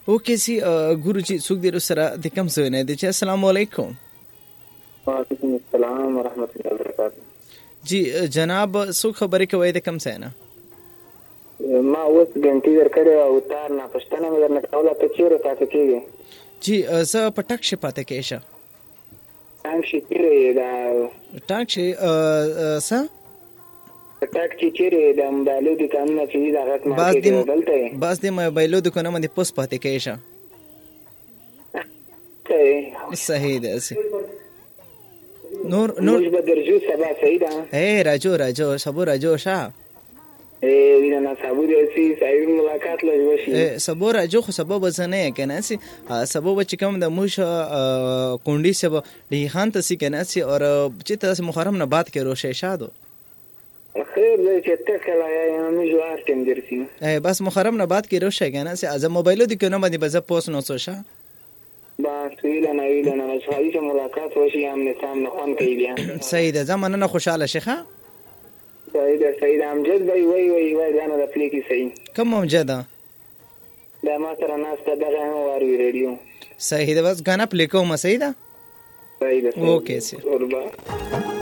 اوکې سي ګورو چې څوک دې سره د کم څه نه دي چې السلام علیکم. وعلیکم السلام ورحمۃ اللہ وبرکاتہ. جی جناب څوک خبرې کوي د کم څه نه؟ ما اوس ګنټي درکړې او تار نه پښتنه مې درنه کوله ته چیرې پاتې کېږي؟ جی زه په ټک شي پاتې کېشه. ټانک شي چیرې دا ټانک شي څه ټاک چې چیرې د موبایلو دکانونه چې دا غټ مارکیټ دلته بس د موبایلو دکانونه باندې پوس پاتې کېشه. صحیح ده سي نور موږ به درجو سبا صحیح ده. راجو سبو راجو شاه وینا سبو دې سي صحیح ملاقات لږ وشي. سبو راجو خو سبو بزنه کنه سي سبو بچ کم د موش کونډي سبو دی خان ته سي کنه سي اور چې تاسو محرم نه بات کې روشه شادو خیر دی چې تکلا یا مې جوار تم درسي بس محرم نه بات کې روشه کنه سي از موبایلو دي کنه باندې بز پوس نو سوشه بس ویلنه صحیح ملاقات وشي امنه سامنے خون کوي بیا. صحیح ده زمانه نه خوشاله شيخه. صحیح ده امجد وای غانه د پلی کې صحیح. کوم امجد دا ما سره ناسته دغه هم واری ریډیو. صحیح ده بس غانا پلی کوم. صحیح ده صحیح ده اوکې سي.